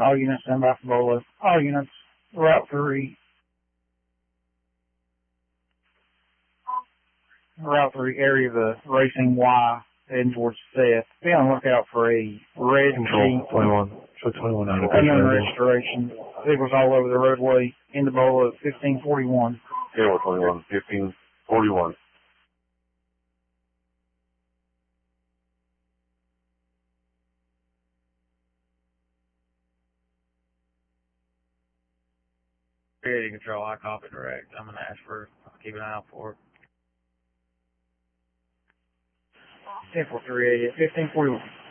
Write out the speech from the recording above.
All units stand by for Bolo. All units, Route 3. Route 3 area of the Racing Y heading towards Seth. Be on the lookout for a red Control Jeep. 21. Show 21 out of Unknown registration. Vehicles all over the roadway in the Bolo at 1541. Kilo 21, 1541. Security control, I copy direct. I'm going to ask for, keep an eye out for it. 1043 1541.